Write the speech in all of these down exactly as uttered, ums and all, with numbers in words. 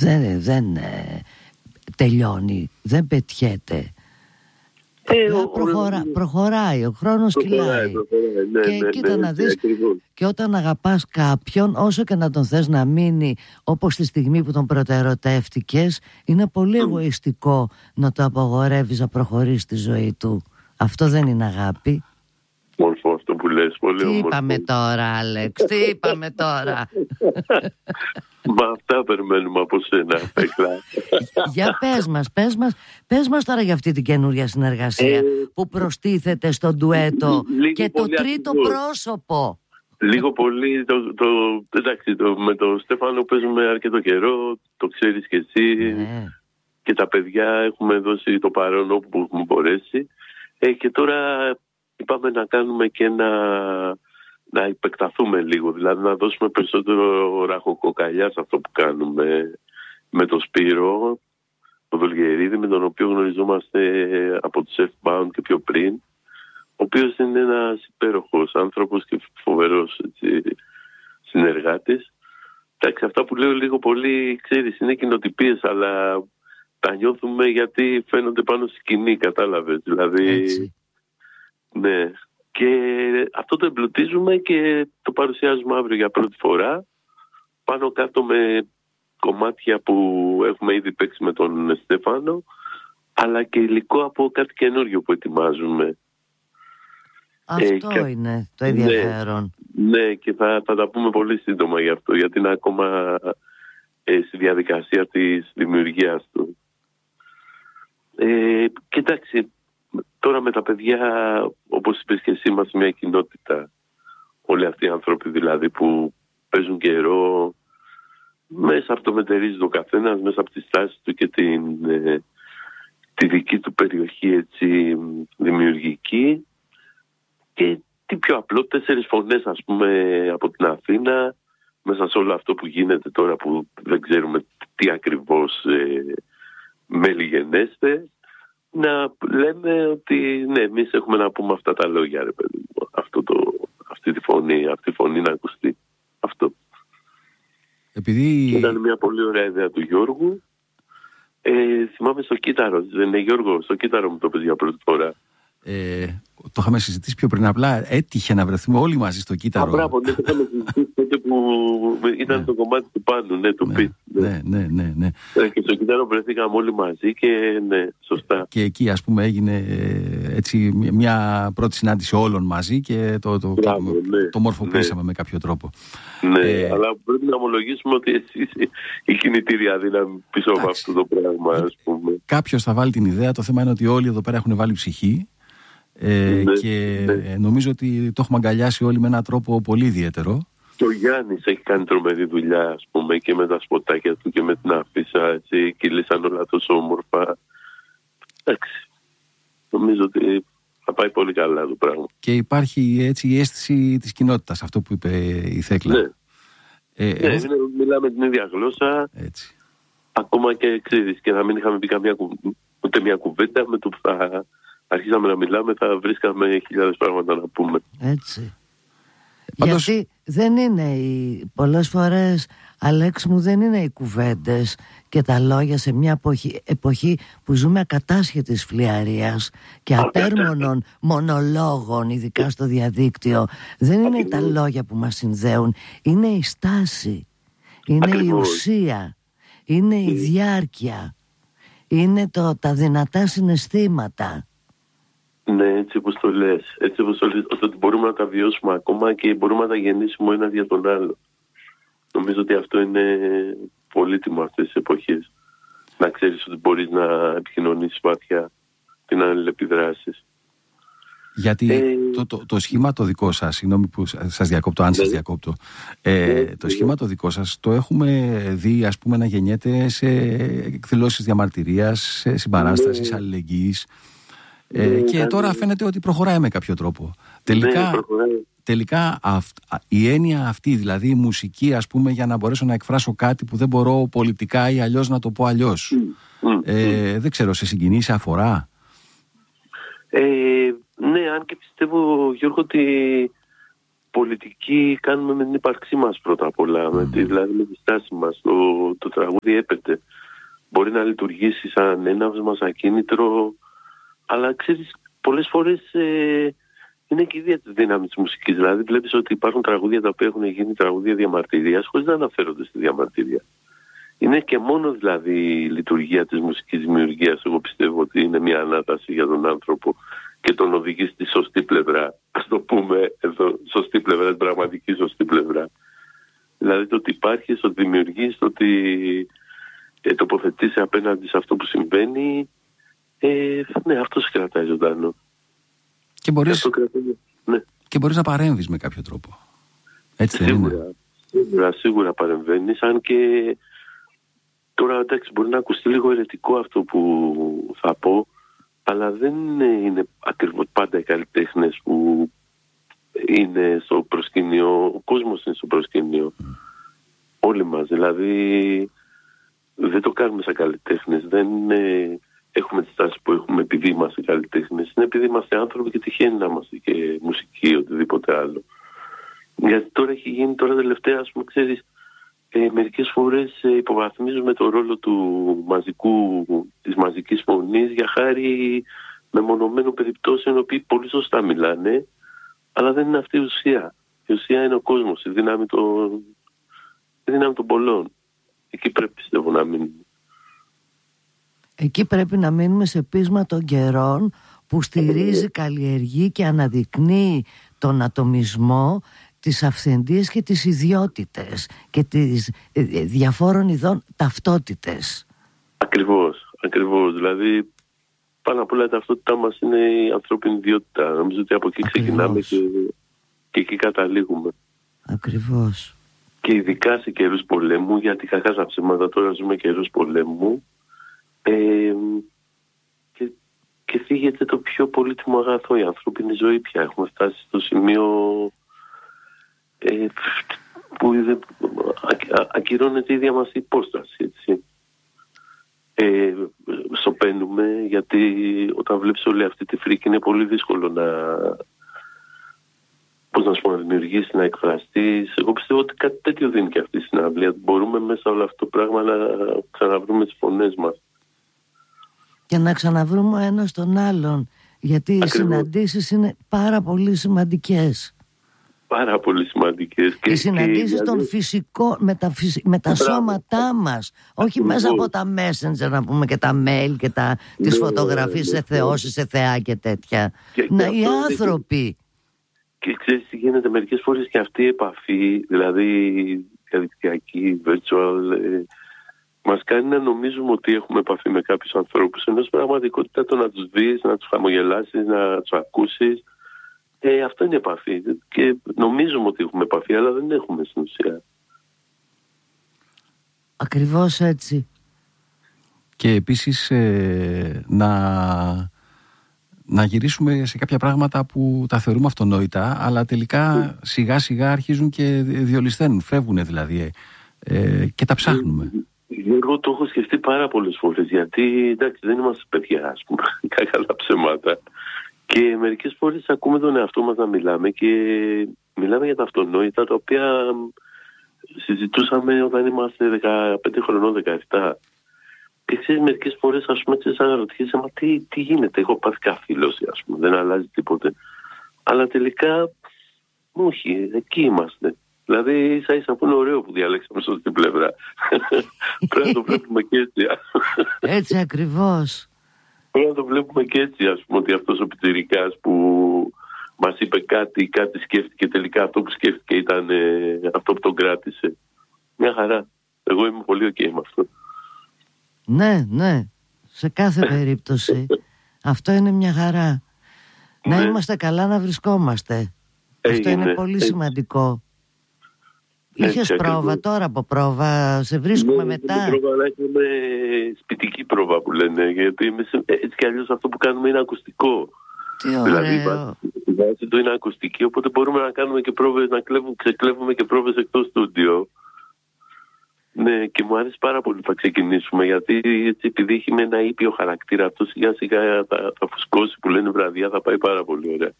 δεν, δεν ε, τελειώνει, δεν πετιέται. Ε, ο, προχωρά, ο, προχωράει, ο χρόνος κυλάει. Ναι, και ναι, κοίτα ναι, να δεις, ναι, και όταν αγαπάς κάποιον, όσο και να τον θες να μείνει όπως τη στιγμή που τον πρωτοερωτεύτηκες, είναι πολύ mm. εγωιστικό να το απαγορεύεις να προχωρήσει τη ζωή του. Αυτό δεν είναι αγάπη. Μόρφο αυτό που λες, πολύ Τι όμορφο. είπαμε τώρα, Άλεξ, τι είπαμε τώρα. Μα αυτά περιμένουμε από σένα, Πέκλα. Για πες μας, πες μας, πες μας τώρα για αυτή την καινούρια συνεργασία ε, που προστίθεται στο ντουέτο και το τρίτο ακριβώς. πρόσωπο. Λίγο πολύ, το, το, εντάξει, το, με τον Στέφανο παίζουμε αρκετό καιρό, το ξέρεις και εσύ, ναι. Και τα παιδιά έχουμε δώσει το παρόν όπου έχουμε μπορέσει. Ε, και τώρα είπαμε να κάνουμε και ένα... να επεκταθούμε λίγο, δηλαδή να δώσουμε περισσότερο ραχοκοκαλιά σε αυτό που κάνουμε με τον Σπύρο, τον Βελγερίδη, με τον οποίο γνωριζόμαστε από τους F-Bound και πιο πριν, ο οποίος είναι ένας υπέροχος άνθρωπος και φοβερός έτσι, συνεργάτης. Εντάξει, αυτά που λέω λίγο πολύ, ξέρεις, είναι κοινοτυπίες, αλλά τα νιώθουμε γιατί φαίνονται πάνω στη σκηνή, κατάλαβες, δηλαδή... Έτσι. Ναι. Και αυτό το εμπλουτίζουμε και το παρουσιάζουμε αύριο για πρώτη φορά, πάνω κάτω με κομμάτια που έχουμε ήδη παίξει με τον Στέφανο, αλλά και υλικό από κάτι καινούριο που ετοιμάζουμε. Αυτό ε, είναι το ενδιαφέρον. Ναι, ναι, και θα, θα τα πούμε πολύ σύντομα γι' αυτό, γιατί είναι ακόμα ε, στη διαδικασία της δημιουργίας του. Ε, κοιτάξτε, τώρα με τα παιδιά, όπως είπες και εσύ, είμαστε μια κοινότητα. Όλοι αυτοί οι άνθρωποι δηλαδή που παίζουν καιρό, μέσα από το μετερίζει ο καθένας, μέσα από τη στάση του και την, ε, τη δική του περιοχή έτσι, δημιουργική. Και τι πιο απλό, τέσσερις φωνές ας πούμε από την Αθήνα, μέσα σε όλο αυτό που γίνεται τώρα που δεν ξέρουμε τι ακριβώς ε, μέλη γενέστε. Να λέμε ότι ναι, εμείς έχουμε να πούμε αυτά τα λόγια, ρε παιδί μου. Αυτό το, αυτή τη φωνή, αυτή η φωνή να ακουστεί. Αυτό. Επειδή... Ήταν μια πολύ ωραία ιδέα του Γιώργου. Ε, θυμάμαι στο κύτταρο, δεν είναι Γιώργο, στο κύτταρο μου το πες για πρώτη φορά. Ε, το είχαμε συζητήσει πιο πριν, απλά έτυχε να βρεθούμε όλοι μαζί στο κύτταρο. Α, μπράβο, ναι, το είχαμε συζητήσει τότε που ήταν ναι. το κομμάτι του Πάνου, ναι, το ναι, πιτ. Ναι, ναι, ναι, ναι. Και στο κύτταρο βρεθήκαμε όλοι μαζί και ναι, σωστά. Και εκεί ας πούμε έγινε έτσι μια πρώτη συνάντηση όλων μαζί και το, το, μπράβο, το, ναι, το μορφοποιήσαμε ναι. με κάποιο τρόπο. Ναι, ε, αλλά πρέπει να ομολογήσουμε ότι εσείς η κινητήρια δύναμη πίσω από αυτό το πράγμα, ας πούμε. Κάποιος θα βάλει την ιδέα, το θέμα είναι ότι όλοι εδώ πέρα έχουν βάλει ψυχή. Ε, ναι, και ναι. νομίζω ότι το έχουμε αγκαλιάσει όλοι με έναν τρόπο πολύ ιδιαίτερο. Και ο Γιάννης έχει κάνει τρομερή δουλειά, ας πούμε, και με τα σποτάκια του και με την αφίσα, έτσι, κυλήσαν όλα τόσο όμορφα. Εντάξει, νομίζω ότι θα πάει πολύ καλά το πράγμα. Και υπάρχει έτσι η αίσθηση της κοινότητας, αυτό που είπε η Θέκλα. Ναι, ε, ναι εγώ... είναι, μιλάμε την ίδια γλώσσα, έτσι. Ακόμα και ξέρεις, και να μην είχαμε πει καμία κου... ούτε μια κουβέντα, με το που θα... αρχίσαμε να μιλάμε, θα βρίσκαμε χιλιάδες πράγματα να πούμε. Έτσι. Πάντως... Γιατί δεν είναι οι... πολλές φορές, Αλέξη μου, δεν είναι οι κουβέντες και τα λόγια σε μια εποχή, εποχή που ζούμε ακατάσχετης φλιαρίας και ατέρμονων μονολόγων, ειδικά στο διαδίκτυο. Δεν είναι Ακριβώς. τα λόγια που μας συνδέουν, είναι η στάση, είναι Ακριβώς. η ουσία, είναι η διάρκεια, είναι το, τα δυνατά συναισθήματα. Ναι, έτσι όπως το λες. Έτσι όπως το λες, ότι μπορούμε να τα βιώσουμε ακόμα και μπορούμε να τα γεννήσουμε ο ένας για τον άλλο. Νομίζω ότι αυτό είναι πολύτιμο αυτές τις εποχές. Να ξέρεις ότι μπορείς να επικοινωνήσεις βαθιά και να αλληλεπιδράσεις. Γιατί ε... το, το, το σχήμα το δικό σας, συγγνώμη που σας διακόπτω, αν ναι. σας διακόπτω, ε, ναι, το σχήμα ναι. το δικό σας το έχουμε δει, ας πούμε, να γεννιέται σε εκδηλώσεις διαμαρτυρίας, σε συμπαράστασης, ναι. αλληλεγγύης. Ε, ναι, και ναι, τώρα ναι. φαίνεται ότι προχωράει με κάποιο τρόπο. Τελικά, ναι, τελικά αυ, η έννοια αυτή, δηλαδή η μουσική, ας πούμε, για να μπορέσω να εκφράσω κάτι που δεν μπορώ πολιτικά ή αλλιώς να το πω αλλιώς. Mm, mm, ε, mm. Δεν ξέρω, σε συγκινεί, σε αφορά? Ε, ναι, αν και πιστεύω, Γιώργο, ότι πολιτική κάνουμε με την ύπαρξή μας πρώτα απ' όλα, mm. με τη, δηλαδή με τη στάση μας. Το, το τραγούδι έπεται. Μπορεί να λειτουργήσει σαν έναυσμα, σαν κίνητρο, αλλά ξέρεις, πολλές φορές ε, είναι και η ίδια τη δύναμη της μουσικής. Δηλαδή βλέπεις ότι υπάρχουν τραγούδια τα οποία έχουν γίνει τραγούδια διαμαρτυρίας χωρίς να αναφέρονται στη διαμαρτυρία. Είναι και μόνο δηλαδή η λειτουργία της μουσικής δημιουργίας. Εγώ πιστεύω ότι είναι μια ανάταση για τον άνθρωπο και τον οδηγεί στη σωστή πλευρά. Ας το πούμε εδώ, σωστή πλευρά, την πραγματική σωστή πλευρά. Δηλαδή το ότι υπάρχει, το ότι δημιουργείς, το ότι ε, τοποθετήσει απέναντι σε αυτό που συμβαίνει, ε, ναι, αυτό σε κρατάει ζωντανό. Και μπορείς, ναι. και μπορείς να παρέμβεις με κάποιο τρόπο. Έτσι δεν σίγουρα, είναι? Σίγουρα, σίγουρα παρεμβαίνεις, αν και τώρα εντάξει μπορεί να ακουστεί λίγο ερετικό αυτό που θα πω, αλλά δεν είναι ακριβώς πάντα οι καλλιτέχνες που είναι στο προσκήνιο, ο κόσμος είναι στο προσκήνιο. Mm. Όλοι μας, δηλαδή δεν το κάνουμε σαν καλλιτέχνες, δεν είναι, έχουμε τη στάση που έχουμε επειδή είμαστε καλλιτέχνες, είναι επειδή είμαστε άνθρωποι και τυχαίνει να είμαστε και μουσική, οτιδήποτε άλλο. Γιατί τώρα έχει γίνει, τώρα τελευταία, ας πούμε, ξέρεις, ε, μερικές φορές ε, υποβαθμίζουμε το ρόλο του μαζικού, της μαζικής φωνής για χάρη μεμονωμένων περιπτώσεων, οι οποίοι πολύ σωστά μιλάνε, αλλά δεν είναι αυτή η ουσία. Η ουσία είναι ο κόσμος, η δύναμη των, η δύναμη των πολλών. Εκεί πρέπει, πιστεύω, να μείνουμε. Εκεί πρέπει να μείνουμε σε πείσμα των καιρών που στηρίζει, καλλιεργεί και αναδεικνύει τον ατομισμό, τις αυθεντίες και τις ιδιότητες και τις διαφόρων ειδών ταυτότητες. Ακριβώς, ακριβώς. Δηλαδή πάνω απ' όλα η ταυτότητά μας είναι η ανθρώπινη ιδιότητα. Νομίζω ότι από εκεί Ακριβώς. ξεκινάμε και, και εκεί καταλήγουμε. Ακριβώς. Και ειδικά σε καιρούς πολέμου, γιατί κακά τα ψέματα τώρα ζούμε καιρούς πολέμου, ε, και, και θίγεται το πιο πολύτιμο αγαθό, η ανθρώπινη ζωή πια. Έχουμε φτάσει στο σημείο ε, που είδε, α, α, ακυρώνεται η ίδια μας υπόσταση, έτσι. Ε, σωπαίνουμε, γιατί όταν βλέπεις όλη αυτή τη φρίκη είναι πολύ δύσκολο να, πώς να σου πω, να δημιουργήσεις, να εκφραστείς. Εγώ πιστεύω ότι κάτι τέτοιο δίνει και αυτή η συναυλία. Μπορούμε μέσα όλο αυτό το πράγμα να ξαναβρούμε τις φωνές μας και να ξαναβρούμε ένα τον άλλον, γιατί Ακριβώς. οι συναντήσεις είναι πάρα πολύ σημαντικές. Πάρα πολύ σημαντικές. Οι συναντήσεις και... των φυσικών με τα, φυσ... με τα σώματά μας, όχι Ακριβώς. μέσα από τα messenger, να πούμε, και τα mail και τα... ναι, τις φωτογραφίες ναι, σε θεώσεις, σε θεά και τέτοια. Και, να, και οι άνθρωποι. Και ξέρεις τι γίνεται μερικές φορές, και αυτή η επαφή, δηλαδή διαδικτυακή, virtual, ε, μας κάνει να νομίζουμε ότι έχουμε επαφή με κάποιους ανθρώπους, ενώ στην πραγματικότητα το να τους δεις, να τους χαμογελάσεις, να τους ακούσεις, Ε, αυτό είναι επαφή. Και νομίζουμε ότι έχουμε επαφή, αλλά δεν έχουμε στην ουσία. Ακριβώς έτσι. Και επίσης ε, να, να γυρίσουμε σε κάποια πράγματα που τα θεωρούμε αυτονόητα, αλλά τελικά mm. σιγά σιγά αρχίζουν και διολυσθένουν, φεύγουν δηλαδή, ε, και τα ψάχνουμε. Εγώ το έχω σκεφτεί πάρα πολλές φορές, γιατί εντάξει δεν είμαστε παιδιά, ας πούμε, κακά τα ψέματα. Και μερικές φορές ακούμε τον εαυτό μας να μιλάμε και μιλάμε για τα αυτονόητα, τα οποία συζητούσαμε όταν είμαστε δεκαπέντε χρονών, δεκαεπτά. Και ξέρεις, μερικές φορές, ας πούμε, έτσι αναρωτιέσαι, μα τι, τι γίνεται, έχω πάθει καθήλωση, ας πούμε, δεν αλλάζει τίποτε. Αλλά τελικά, όχι, εκεί είμαστε. Δηλαδή, ίσα ίσα που είναι ωραίο που διαλέξαμε σωστή πλευρά. Πρέπει να το βλέπουμε και έτσι. Έτσι ακριβώς. Πρέπει να το βλέπουμε και έτσι, ας πούμε, ότι αυτός ο πιτσιρικάς που μας είπε κάτι, κάτι σκέφτηκε, τελικά αυτό που σκέφτηκε ήταν ε, αυτό που τον κράτησε. Μια χαρά. Εγώ είμαι πολύ ok με αυτό. Ναι, ναι. Σε κάθε περίπτωση. Αυτό είναι μια χαρά. Να ναι. είμαστε καλά, να βρισκόμαστε. Αυτό είναι, είναι πολύ έτσι. σημαντικό. Είχες πρόβα ακριβώς. Τώρα από πρόβα, σε βρίσκουμε ναι, μετά. Ναι, πρόβα, αλλά έχουμε σπιτική πρόβα που λένε, γιατί έτσι κι αλλιώς αυτό που κάνουμε είναι ακουστικό. Τι ωραίο. Δηλαδή η βάση του είναι ακουστική, οπότε μπορούμε να κάνουμε και πρόβες, να κλέβουμε, ξεκλέβουμε και πρόβες εκτός στούντιο. Ναι, και μου άρεσε πάρα πολύ που θα ξεκινήσουμε, γιατί έτσι, επειδή έχει με ένα ήπιο χαρακτήρα, αυτό σιγά σιγά θα, θα φουσκώσει που λένε βραδιά, θα πάει πάρα πολύ ωραία.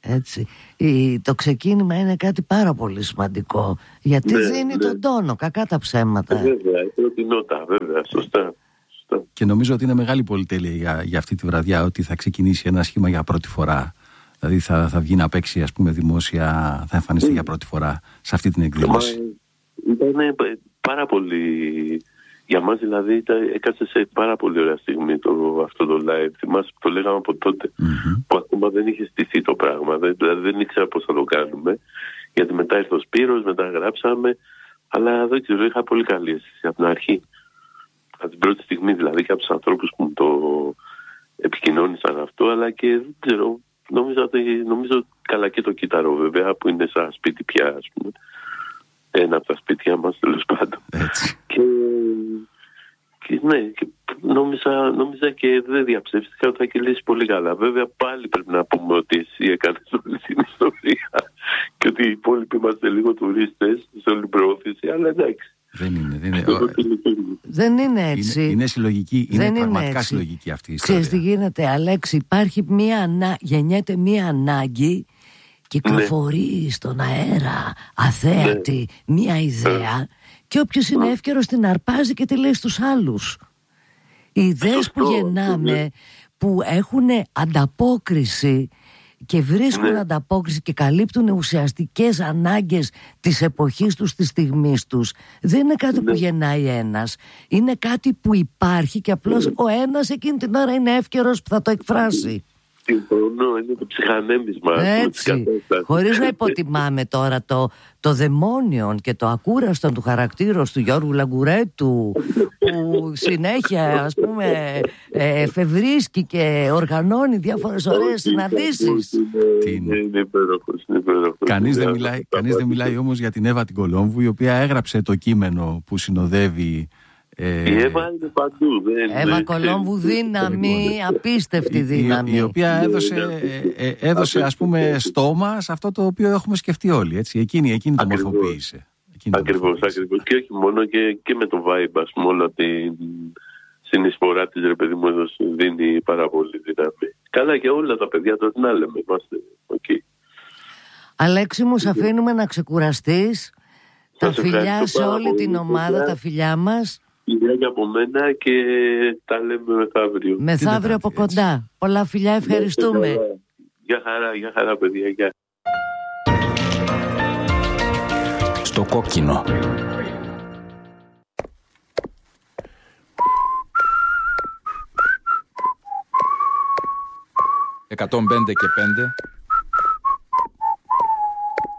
Έτσι. Η, το ξεκίνημα είναι κάτι πάρα πολύ σημαντικό, γιατί ναι, δίνει ναι. τον τόνο, κακά τα ψέματα. Ε, βέβαια, η πρώτη νότα, βέβαια, σωστά. σωστά. Και νομίζω ότι είναι μεγάλη πολυτέλεια για, για αυτή τη βραδιά ότι θα ξεκινήσει ένα σχήμα για πρώτη φορά. Δηλαδή θα, θα βγει να παίξει, ας πούμε, δημόσια, θα εμφανιστεί mm. για πρώτη φορά σε αυτή την εκδήλωση. Ήταν πάρα πολύ... Για μας δηλαδή ήταν, έκατσε σε πάρα πολύ ωραία στιγμή το, αυτό το live. Θυμάσαι που το λέγαμε από τότε, mm-hmm. που ακόμα δεν είχε στηθεί το πράγμα. Δηλαδή δεν ήξερα πώς θα το κάνουμε. Γιατί μετά ήρθε ο Σπύρος, μετά γράψαμε. Αλλά δεν ξέρω, είχα πολύ καλή αίσθηση από την αρχή. Από την πρώτη στιγμή δηλαδή και από τους ανθρώπους που μου το επικοινώνησαν αυτό. Αλλά και δεν ξέρω, νομίζω, νομίζω καλά και το κύτταρο βέβαια που είναι σαν σπίτι πια, ας πούμε. Ένα από τα σπίτια μας, τέλος πάντων. Και, και ναι, και νόμιζα, νόμιζα και δεν διαψεύστηκα ότι θα κυλήσει πολύ καλά. Βέβαια πάλι πρέπει να πούμε ότι εσύ έκανες όλη την ιστορία και ότι οι υπόλοιποι είμαστε λίγο τουρίστες σε όλη την προώθηση, αλλά εντάξει. Δεν είναι, δεν είναι, δεν είναι έτσι. Είναι, είναι συλλογική, είναι δεν πραγματικά είναι συλλογική αυτή η ιστορία. Ξέρεις τι γίνεται, Αλέξη, υπάρχει μία ανά... γεννιέται μία ανάγκη. Κυκλοφορεί ναι. στον αέρα αθέατη ναι. μία ιδέα ναι. και όποιος είναι εύκαιρος την αρπάζει και τη λέει στους άλλους. Οι ιδέες που γεννάμε ναι. που έχουν ανταπόκριση και βρίσκουν ναι. ανταπόκριση και καλύπτουν ουσιαστικές ανάγκες της εποχής τους, της στιγμής τους, δεν είναι κάτι ναι. που γεννάει ένας. Είναι κάτι που υπάρχει και απλώς ναι. ο ένας εκείνη την ώρα είναι εύκαιρος που θα το εκφράσει. Συμφωνώ, είναι το ψυχανέμισμα. Έτσι, χωρίς να υποτιμάμε τώρα το, το δαιμόνιον και το ακούραστον του χαρακτήρος του Γιώργου Λαγκουρέτου που συνέχεια ας πούμε εφευρίσκει και οργανώνει διάφορες ωραίες συναντήσεις. Είναι υπέροχος. Κανείς δεν μιλάει, κανείς δεν μιλάει όμως για την Εύα την Κολόμβου, η οποία έγραψε το κείμενο που συνοδεύει. Η Εύα είναι παντού. Εύα Κολόμβου, δύναμη, απίστευτη δύναμη. Η, η οποία έδωσε, ε, ε, έδωσε ας πούμε στόμα σε αυτό το οποίο έχουμε σκεφτεί όλοι. Έτσι. Εκείνη, εκείνη το μορφοποίησε. Ακριβώς, ακριβώς. Και όχι μόνο και, και με το vibe, ας πούμε, όλα την συνεισφορά της, ρε παιδί μου, εδώ δίνει πάρα πολύ δύναμη. Καλά και όλα τα παιδιά τώρα να λέμε, είμαστε okay. Αλέξη μου, σ' αφήνουμε να ξεκουραστείς. Τα φιλιά σε όλη την ομάδα, τα φιλιά μας. Φιλιά και από μένα και τα λέμε μεθαύριο. Μεθαύριο από κοντά. Έτσι. Πολλά φιλιά, ευχαριστούμε. Γεια χαρά, γεια χαρά παιδιά, γεια. Στο κόκκινο. εκατόν πέντε και πέντε